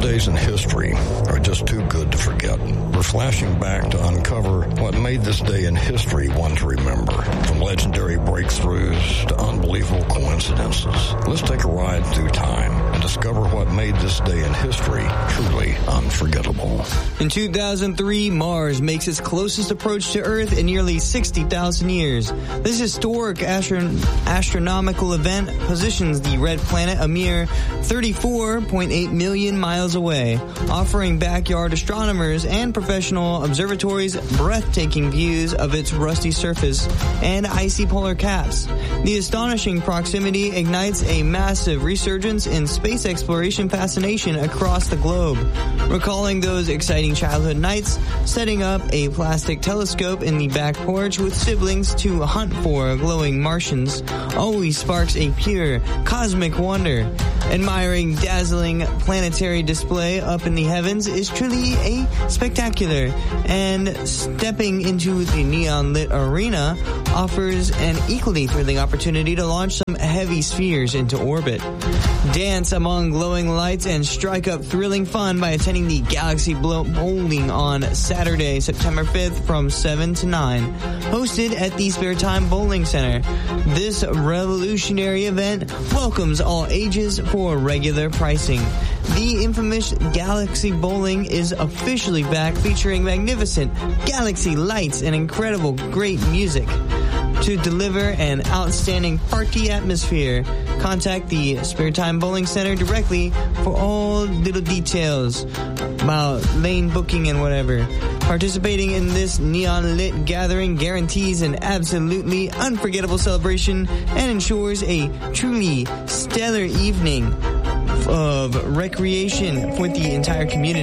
days in history are just too good to forget. We're flashing back to uncover what made this day in history one to remember. From legendary breakthroughs to unbelievable coincidences. Let's take a ride through time and discover what made this day in history truly unforgettable. In 2003, Mars makes its closest approach to Earth in nearly 60,000 years. This historic astronomical event positions the red planet a mere 34.8 million miles away, offering backyard astronomers and professional observatories breathtaking views of its rusty surface and icy polar caps. The astonishing proximity ignites a massive resurgence in space exploration fascination across the globe. Recalling those exciting childhood nights, setting up a plastic telescope in the back porch with siblings to hunt for glowing Martians always sparks a pure cosmic wonder. Admiring dazzling planetary display up in the heavens is truly a spectacular, and stepping into the neon-lit arena offers an equally thrilling opportunity to launch some heavy spheres into orbit. Dance among glowing lights and strike up thrilling fun by attending the Galaxy Bowling on Saturday, September 5th from 7 to 9, hosted at the Spare Time Bowling Center. This revolutionary event welcomes all ages for regular pricing. The infamous Galaxy Bowling is officially back, featuring magnificent Galaxy lights and incredible great music to deliver an outstanding party atmosphere. Contact the Spare Time Bowling Center directly for all little details about lane booking and whatever. Participating in this neon-lit gathering guarantees an absolutely unforgettable celebration and ensures a truly stellar evening of recreation for the entire community.